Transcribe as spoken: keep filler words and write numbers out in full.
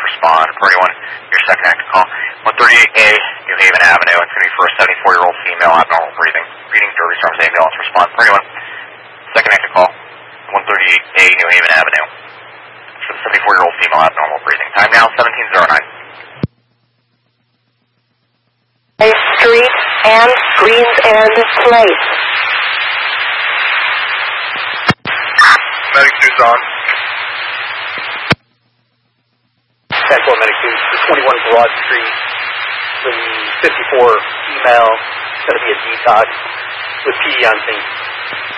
respond. Priority one, your second active call. one thirty-eight A, New Haven Avenue. It's going to be for a seventy-four-year-old female, abnormal breathing. Breathing, dirty storms, ambulance response. Priority one, second active call. one thirty-eight A, New Haven Avenue. It's for the seventy-four-year-old female, abnormal breathing. Time now, seventeen oh nine. Street and Greens End Place. Medic two's on. ten four Medic two, twenty-one Broad Street. The fifty-four female, going to be a detox with P E on scene.